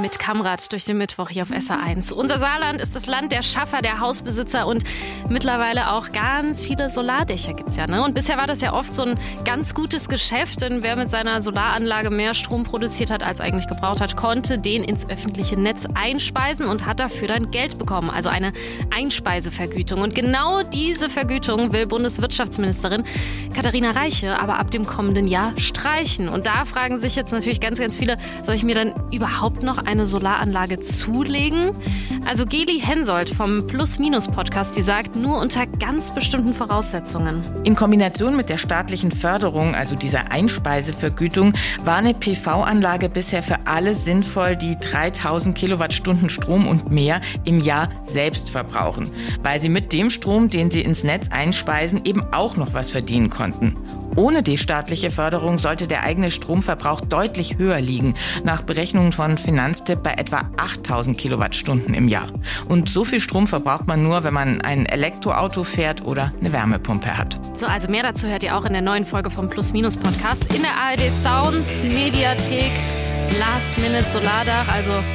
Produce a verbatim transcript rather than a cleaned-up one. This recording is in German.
mit Kamrat durch den Mittwoch hier auf S R eins. Unser Saarland ist das Land der Schaffer, der Hausbesitzer und mittlerweile auch ganz viele Solardächer gibt's ja, ne? Und bisher war das ja oft so ein ganz gutes Geschäft, denn wer mit seiner Solaranlage mehr Strom produziert hat, als eigentlich gebraucht hat, konnte den ins öffentliche Netz einspeisen und hat dafür dann Geld bekommen, also eine Einspeisevergütung. Und genau diese Vergütung will Bundeswirtschaftsministerin Katharina Reiche aber ab dem kommenden Jahr streichen. Und da fragen sich jetzt natürlich ganz, ganz viele, soll ich mir dann überhaupt noch eine Solaranlage zulegen? Also Geli Hensoldt vom Plus-Minus-Podcast, die sagt, nur unter ganz bestimmten Voraussetzungen. In Kombination mit der staatlichen Förderung, also dieser Einspeisevergütung, war eine P V-Anlage bisher für alle sinnvoll, die dreitausend Kilowattstunden Strom und mehr im Jahr selbst verbrauchen, weil sie mit dem Strom, den sie ins Netz einspeisen, eben auch noch was verdienen konnten. Ohne die staatliche Förderung sollte der eigene Stromverbrauch deutlich höher liegen, nach Berechnungen von Finanztipp bei etwa achttausend Kilowattstunden im Jahr. Und so viel Strom verbraucht man nur, wenn man ein Elektroauto fährt oder eine Wärmepumpe hat. So, also mehr dazu hört ihr auch in der neuen Folge vom Plus-Minus-Podcast in der A R D Sounds Mediathek. Last Minute Solardach, also